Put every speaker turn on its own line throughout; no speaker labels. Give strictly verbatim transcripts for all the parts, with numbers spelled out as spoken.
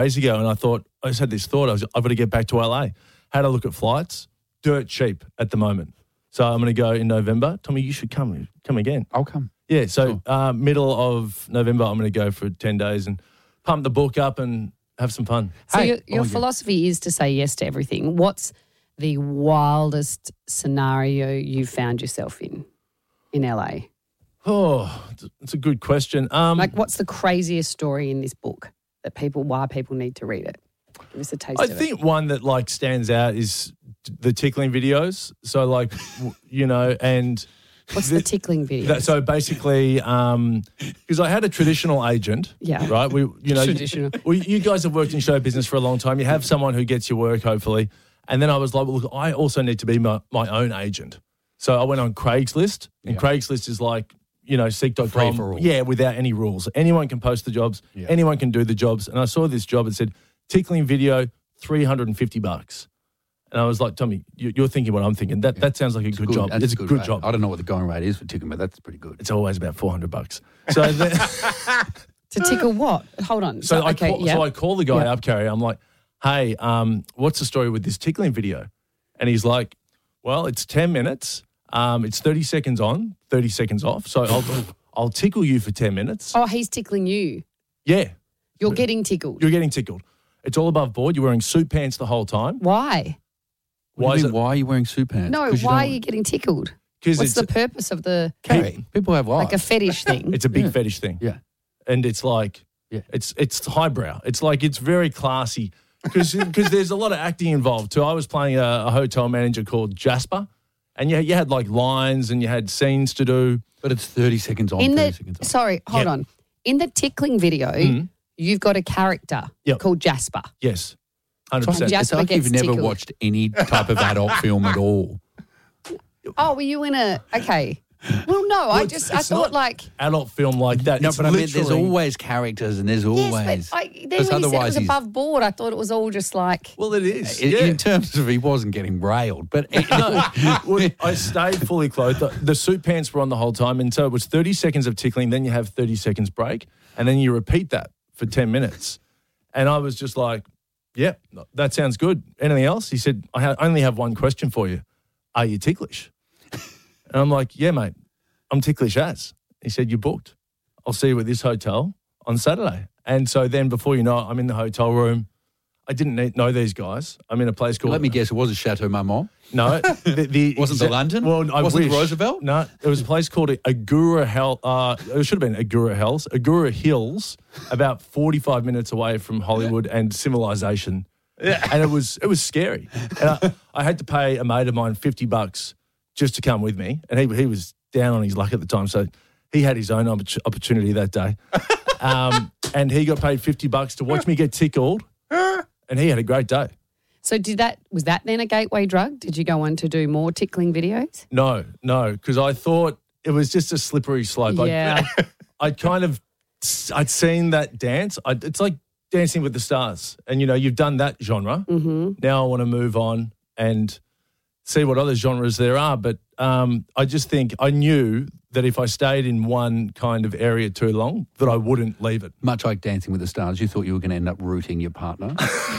days ago, and I thought, I just had this thought, I was, I've got to get back to L A. Had a look at flights, dirt cheap at the moment. So I'm going to go in November. Tommy, you should come, come again.
I'll come.
Yeah, so
Sure.
uh, middle of November, I'm going to go for ten days and pump the book up and have some fun.
So
Hey,
your, your
oh, yeah.
philosophy is to say yes to everything. What's the wildest scenario you found yourself in in L A?
Oh, it's a good question. Um,
Like, what's the craziest story in this book that people, why people need to read it? Give us a taste
I
of it.
think one that like stands out is the tickling videos. So like, w- you know, and
What's the tickling video?
that, so basically, because I had a traditional agent,
Yeah.
right? We, you know,
Traditional.
Well, you guys have worked in show business for a long time. You have someone who gets your work, hopefully. And then I was like, well, look, I also need to be my, my own agent. So I went on Craigslist, and
Yeah.
Craigslist is like, you know, seek dot com.
Free for all.
Yeah, without any rules. Anyone can post the jobs.
Yeah.
Anyone can do the jobs. And I saw this job and said, tickling video, three hundred fifty bucks. And I was like, Tommy, you- you're thinking what I'm thinking. That that sounds like a good,
Good.
job.
That's
It's a good,
rate.
job.
I don't know what the going rate is for tickling, but that's pretty good.
It's always about four hundred bucks. So then,
To tickle what? Hold on.
so, I
okay,
call,
yeah.
so I call the guy
Yeah.
up, Carrie. I'm like, hey, um, what's the story with this tickling video? And he's like, well, it's ten minutes. Um, it's thirty seconds on, thirty seconds off. So I'll I'll tickle you for ten minutes.
Oh, he's tickling you.
Yeah,
You're getting tickled.
you're getting tickled. It's all above board. You're wearing suit pants the whole time.
Why?
What
Why
do
is
you
it?
mean, why are you wearing suit pants?
No,
'Cause you
why are
don't-
you getting tickled?
Because
What's
it's
the purpose of the,
Carrie, people have lives.
like a fetish thing?
it's a big
Yeah.
fetish thing.
Yeah.
And it's like,
Yeah.
it's it's highbrow. It's like, it's very classy because there's a lot of acting involved too. I was playing a, a hotel manager called Jasper, and you, you had like lines and you had scenes to do.
But it's thirty seconds on,
In
thirty
the
seconds off.
sorry, hold
Yeah.
on. In the tickling video, you've got a character
Yep.
called Jasper.
Yes, one hundred
And
percent.
Jasper
It's like
gets
you've never
tickled.
watched any type of adult film at all.
Oh, were you in a okay? Well, no, I
it's-
just I
it's
thought
not
like
Adult film like that.
No,
It's
but I mean, there's
literally-
always characters and there's always.
yes, but I, then
'Cause
when you said it
otherwise
was
he's-
above board, I thought it was all just like
Well, it is.
in,
yeah.
in terms of he wasn't getting railed, but
Well, I stayed fully clothed. The, the suit pants were on the whole time, and so it was thirty seconds of tickling. Then you have thirty seconds break, and then you repeat that for ten minutes. And I was just like, "Yep, that sounds good." Anything else? He said, "I ha- only have one question for you. Are you ticklish?" And I'm like, "Yeah, mate, I'm ticklish as." He said, "You're booked. I'll see you at this hotel on Saturday." And so then, before you know it, I'm in the hotel room. I didn't need, know these guys. I'm in a place called.
let me guess, it wasn't Chateau Marmont.
No, the, the
Wasn't the
exa-
London?
Well, I
Wasn't
wish.
the Roosevelt?
No, it was a place called Agura Hell. Uh, it should have been Agura Hills. Agura Hills, about forty-five minutes away from Hollywood and civilization. Yeah. And it was it was scary. And I, I had to pay a mate of mine fifty bucks just to come with me, and he he was down on his luck at the time, so he had his own oppor- opportunity that day. Um, and he got paid fifty bucks to watch me get tickled, and he had a great day.
so. Did that was that then a gateway drug? Did you go on to do more tickling videos?
No, no, because I thought it was just a slippery slope.
Yeah.
I'd, I'd kind of, I'd seen that dance. I, it's like Dancing with the Stars. And, you know, you've done that genre. Mm-hmm. Now I want to move on and see what other genres there are. But um, I just think I knew that if I stayed in one kind of area too long, that I wouldn't leave it.
Much like Dancing with the Stars, you thought you were going to end up rooting your partner.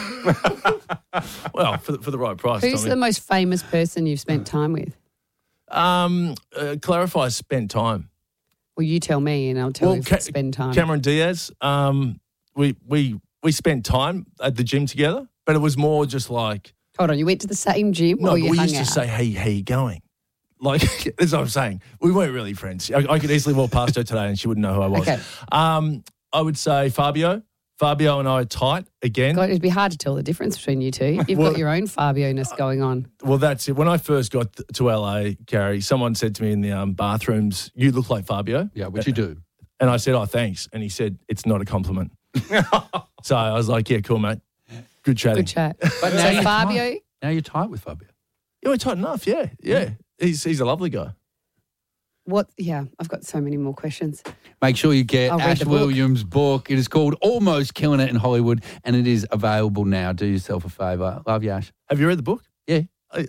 Well, for, the- for the right price,
Who's
Tommy.
the most famous person you've spent time with?
um, uh, clarify spent time.
Well, you tell me, and I'll tell
Well,
you if
Ca-
it's spend time.
Cameron Diaz, um, we we we spent time at the gym together, but it was more just like
Hold on, you went to the same gym,
no.
or you
We
hung
used
out?
to say, "Hey, how you going?" Like that's what I'm saying. We weren't really friends. I, I could easily walk past her today, and she wouldn't know who I was.
Okay.
Um, I would say Fabio. Fabio and I are tight again.
God, it'd be hard to tell the difference between you two. You've
Well-
got your own Fabio-ness going on.
Well, that's it. When I first got th- to L A, Gary, someone said to me in the um, bathrooms, "You look like Fabio."
Yeah, which you do.
And I said, "Oh, thanks." And he said, "It's not a compliment." So I was like, "Yeah, cool, mate. Good chatting."
Good chat.
But
So
you're
Fabio,
tight. Now you're tight with Fabio.
Yeah, we're tight enough. Yeah, yeah. He's he's a lovely guy.
what? Yeah, I've got so many more questions.
Make sure you get
I'll read
Ash
the book.
Williams' book. It is called Almost Killing It in Hollywood, and it is available now. Do yourself a favour. Love you, Ash.
Have you read the book?
Yeah.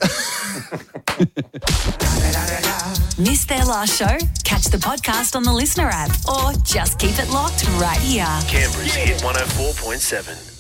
Missed their last show? Catch the podcast on the Listener app or just keep it locked right here.
Canberra's Hit one oh four point seven.